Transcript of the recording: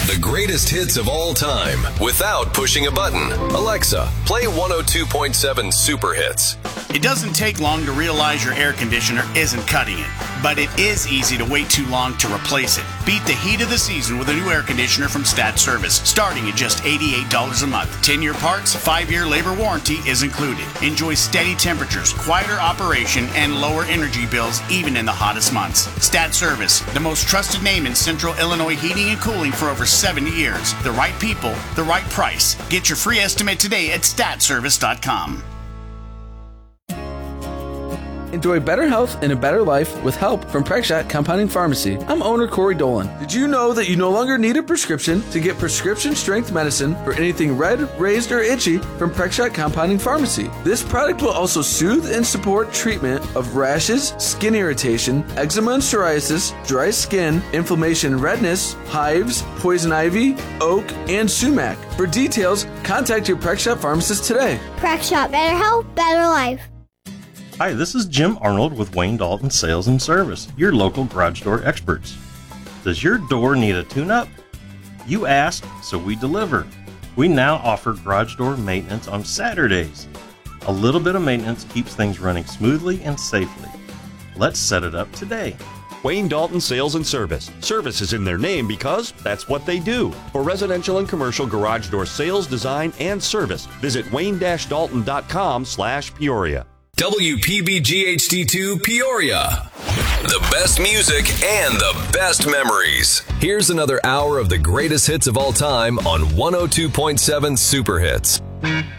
The greatest hits of all time without pushing a button. Alexa, play 102.7 Super Hits. It doesn't take long to realize your air conditioner isn't cutting it, but it is easy to wait too long to replace it. Beat the heat of the season with a new air conditioner from Stat Service, starting at just $88 a month. 10-year parts, 5-year labor warranty is included. Enjoy steady temperatures, quieter operation, and lower energy bills even in the hottest months. Stat Service, the most trusted name in Central Illinois heating and cooling for over 70 years. The right people, the right price. Get your free estimate today at statservice.com. Enjoy better health and a better life with help from Prexshot Compounding Pharmacy. I'm owner Corey Dolan. Did you know that you no longer need a prescription to get prescription strength medicine for anything red, raised, or itchy from Prexshot Compounding Pharmacy? This product will also soothe and support treatment of rashes, skin irritation, eczema and psoriasis, dry skin, inflammation and redness, hives, poison ivy, oak, and sumac. For details, contact your Prexshot pharmacist today. Prexshot, better health, better life. Hi, this is Jim Arnold with Wayne Dalton Sales and Service, your local garage door experts. Does your door need a tune-up? You asked, so we deliver. We now offer garage door maintenance on Saturdays. A little bit of maintenance keeps things running smoothly and safely. Let's set it up today. Wayne Dalton Sales and Service. Service is in their name because that's what they do. For residential and commercial garage door sales, design, and service, visit wayne-dalton.com/Peoria. WPBG-HD2 Peoria. The best music and the best memories. Here's another hour of the greatest hits of all time on 102.7 Super Hits.